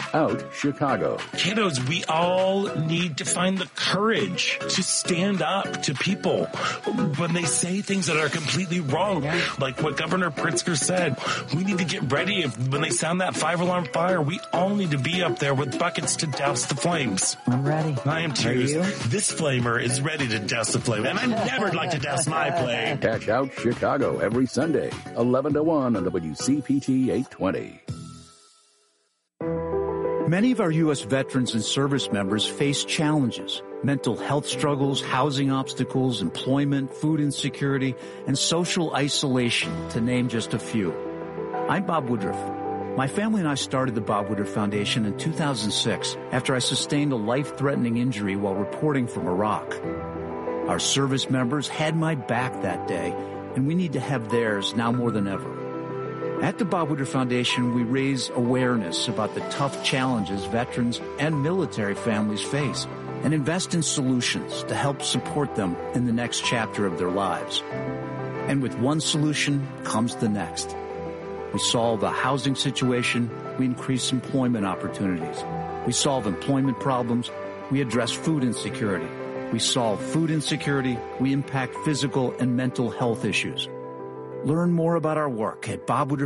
Out Chicago. Kiddos, we all need to find the courage to stand up to people when they say things that are completely wrong. Like what Governor Pritzker said, we need to get ready when they sound that 5-alarm fire. We all need to be up there with buckets to douse the flames. I'm ready. I am too. This flamer is ready to douse the flame, and I never like to douse my flame. Catch Out Chicago every Sunday, 11 to 1 on WCPT 820. Many of our U.S. veterans and service members face challenges: mental health struggles, housing obstacles, employment, food insecurity, and social isolation, to name just a few. I'm Bob Woodruff. My family and I started the Bob Woodruff Foundation in 2006 after I sustained a life-threatening injury while reporting from Iraq. Our service members had my back that day, and we need to have theirs now more than ever. At the Bob Woodruff Foundation, we raise awareness about the tough challenges veterans and military families face and invest in solutions to help support them in the next chapter of their lives. And with one solution comes the next. We solve a housing situation, we increase employment opportunities. We solve employment problems, we address food insecurity. We solve food insecurity, we impact physical and mental health issues. Learn more about our work at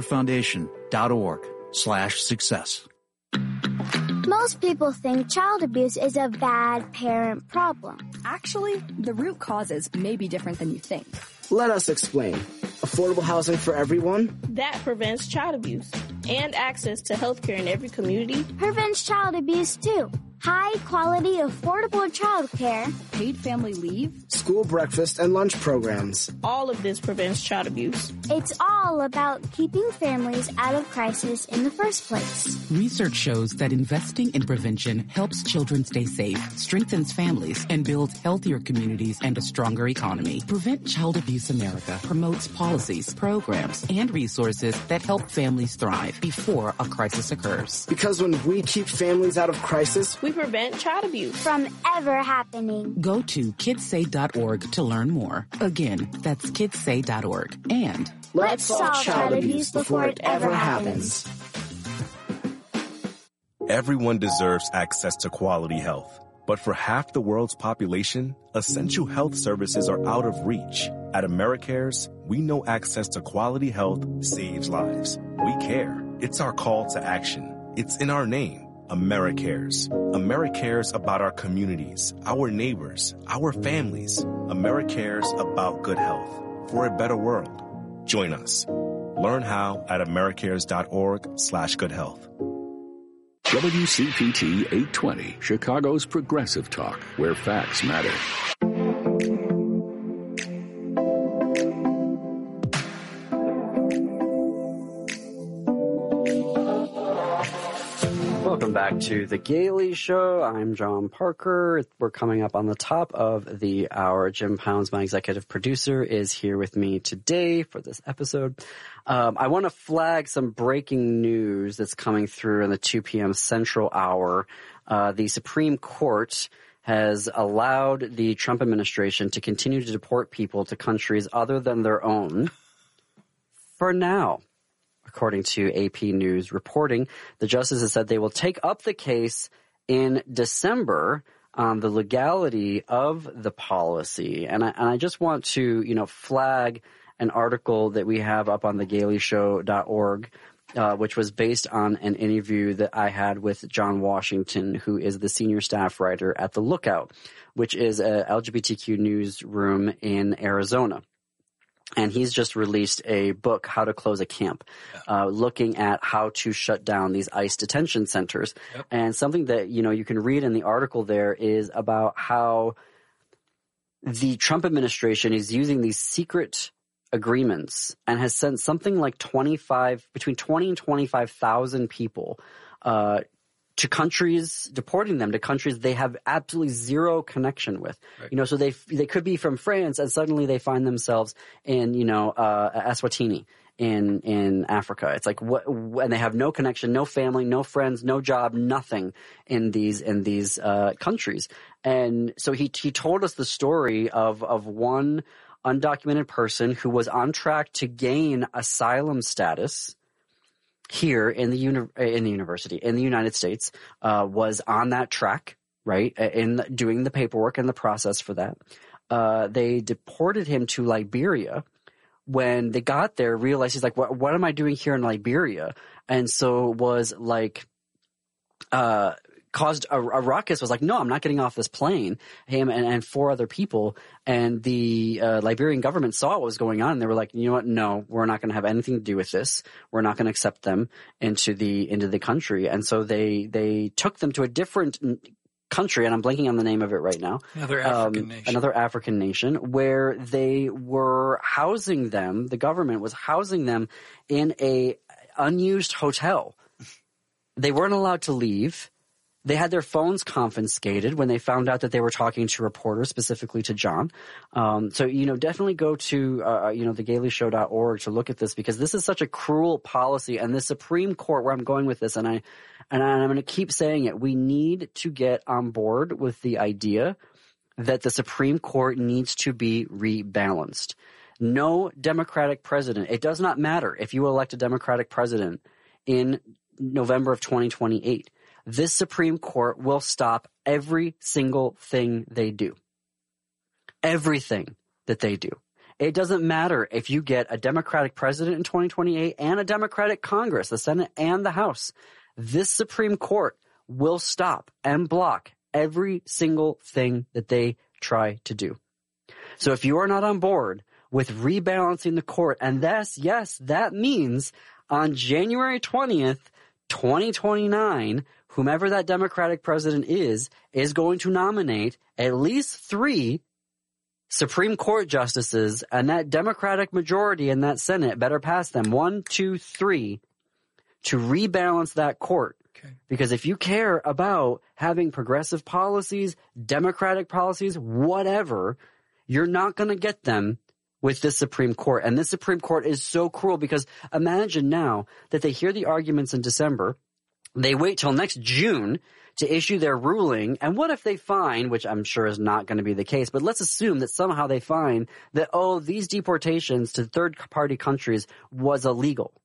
bobwoodrufffoundation.org/success. Most people think child abuse is a bad parent problem. Actually, the root causes may be different than you think. Let us explain. Affordable housing for everyone? That prevents child abuse. And access to healthcare in every community prevents child abuse too. High quality, affordable childcare, paid family leave, school breakfast and lunch programs. All of this prevents child abuse. It's all about keeping families out of crisis in the first place. Research shows that investing in prevention helps children stay safe, strengthens families, and builds healthier communities and a stronger economy. Prevent Child Abuse America promotes policies, programs, and resources that help families thrive before a crisis occurs. Because when we keep families out of crisis, we prevent child abuse from ever happening. Go to kidssay.org to learn more. Again, that's kidssay.org. And let's solve child abuse before it ever happens. Everyone deserves access to quality health. But for half the world's population, essential health services are out of reach. At AmeriCares, we know access to quality health saves lives. We care. It's our call to action. It's in our name. AmeriCares. AmeriCares about our communities, our neighbors, our families. AmeriCares about good health for a better world. Join us. Learn how at americares.org/goodhealth. WCPT 820, Chicago's Progressive Talk, where facts matter. Welcome back to The Gailey Show. I'm John Parker. We're coming up on the top of the hour. Jim Pounds, my executive producer, is here with me today for this episode. I want to flag some breaking news that's coming through in the 2 p.m. Central Hour. The Supreme Court has allowed the Trump administration to continue to deport people to countries other than their own for now. According to AP News reporting, the justices said they will take up the case in December on the legality of the policy. And I just want to, flag an article that we have up on thegaileyshow.org, which was based on an interview that I had with John Washington, who is the senior staff writer at The Lookout, which is a LGBTQ newsroom in Arizona. And he's just released a book, How to Close a Camp, looking at how to shut down these ICE detention centers. Yep. And something that, you can read in the article there is about how the Trump administration is using these secret agreements and has sent something like between 20 and 25,000 people to countries, deporting them to countries they have absolutely zero connection with. Right. So they could be from France and suddenly they find themselves in, Eswatini in Africa. It's like and they have no connection, no family, no friends, no job, nothing in these countries. And so he told us the story of one undocumented person who was on track to gain asylum status here in the United States, was on that track, right, in doing the paperwork and the process for that. They deported him to Liberia. When they got there, realized he's like, what am I doing here in Liberia? And so was like, caused a ruckus, was like, no, I'm not getting off this plane. Him and 4 other people. And the Liberian government saw what was going on, and they were like, you know what? No, we're not going to have anything to do with this. We're not going to accept them into the country. And so they took them to a different country, and I'm blanking on the name of it right now. Another African nation, where they were housing them. The government was housing them in a unused hotel. They weren't allowed to leave. They had their phones confiscated when they found out that they were talking to reporters, specifically to John. So, definitely go to, thegaleyshow.org to look at this, because this is such a cruel policy. And the Supreme Court, where I'm going with this, and I'm going to keep saying it, we need to get on board with the idea that the Supreme Court needs to be rebalanced. No Democratic president, it does not matter if you elect a Democratic president in November of 2028. This Supreme Court will stop every single thing they do. Everything that they do. It doesn't matter if you get a Democratic president in 2028 and a Democratic Congress, the Senate and the House. This Supreme Court will stop and block every single thing that they try to do. So if you are not on board with rebalancing the court, and yes, that means on January 20th, 2029, whomever that Democratic president is going to nominate at least 3 Supreme Court justices, and that Democratic majority in that Senate better pass them 1, 2, 3 to rebalance that court. Okay. Because if you care about having progressive policies, Democratic policies, whatever, you're not going to get them with this Supreme Court. And this Supreme Court is so cruel, because imagine now that they hear the arguments in December, they wait till next June to issue their ruling, and what if they find, which I'm sure is not going to be the case, but let's assume that somehow they find that, these deportations to third-party countries was illegal.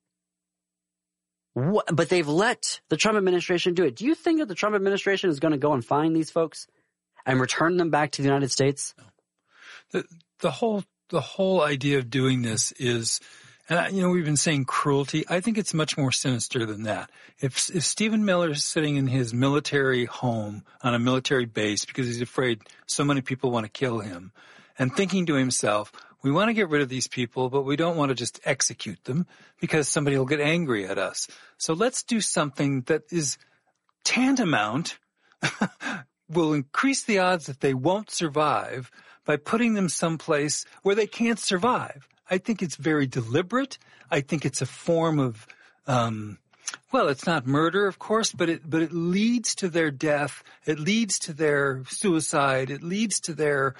But they've let the Trump administration do it. Do you think that the Trump administration is going to go and find these folks and return them back to the United States? No. The whole idea of doing this is, and we've been saying cruelty. I think it's much more sinister than that. If Stephen Miller is sitting in his military home on a military base because he's afraid so many people want to kill him, and thinking to himself, we want to get rid of these people, but we don't want to just execute them because somebody will get angry at us. So let's do something that is tantamount, will increase the odds that they won't survive by putting them someplace where they can't survive. I think it's very deliberate. I think it's a form of, it's not murder, of course, but it leads to their death. It leads to their suicide. It leads to their,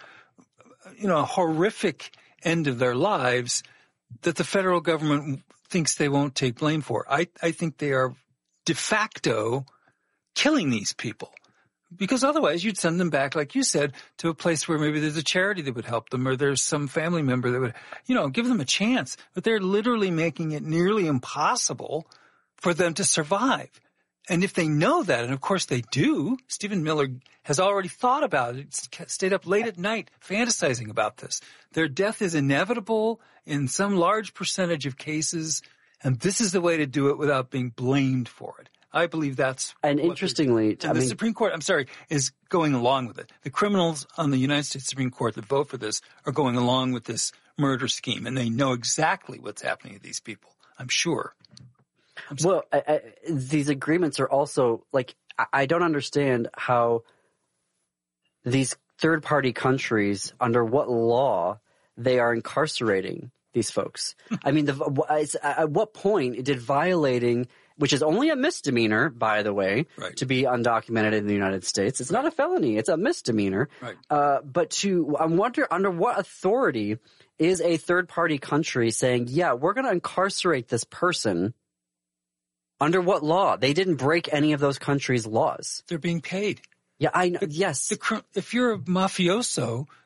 horrific end of their lives that the federal government thinks they won't take blame for. I think they are de facto killing these people. Because otherwise you'd send them back, like you said, to a place where maybe there's a charity that would help them, or there's some family member that would, give them a chance. But they're literally making it nearly impossible for them to survive. And if they know that, and of course they do, Stephen Miller has already thought about it, stayed up late at night fantasizing about this. Their death is inevitable in some large percentage of cases, and this is the way to do it without being blamed for it. I believe that's and interestingly, the Supreme Court, is going along with it. The criminals on the United States Supreme Court that vote for this are going along with this murder scheme, and they know exactly what's happening to these people, I'm sure. Well, these agreements are also, I don't understand how these third-party countries, under what law they are incarcerating these folks. I mean, at what point did violating, which is only a misdemeanor, by the way, right, to be undocumented in the United States. It's not a felony. It's a misdemeanor. Right. But I wonder, under what authority is a third-party country saying, yeah, we're going to incarcerate this person? Under what law? They didn't break any of those countries' laws. They're being paid. Yeah, yes. If you're a mafioso,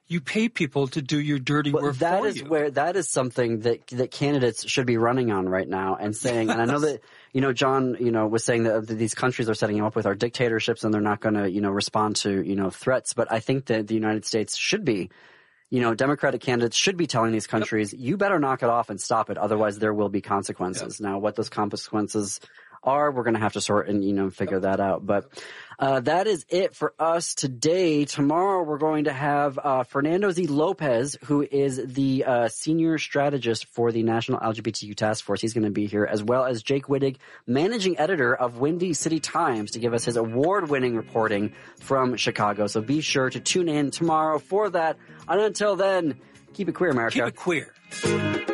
You pay people to do your dirty work for you. That is something that candidates should be running on right now and saying, and I know that, John, was saying that these countries are setting him up with our dictatorships and they're not going to, respond to, threats. But I think that the United States should be, Democratic candidates should be telling these countries, you better knock it off and stop it. Otherwise there will be consequences. Now, what those consequences are, we're going to have to sort and, figure that out. But that is it for us today. Tomorrow we're going to have Fernando Z. Lopez, who is the senior strategist for the National LGBTQ Task Force. He's going to be here, as well as Jake Wittig, managing editor of Windy City Times, to give us his award-winning reporting from Chicago. So be sure to tune in tomorrow for that. And until then, keep it queer, America. Keep it queer.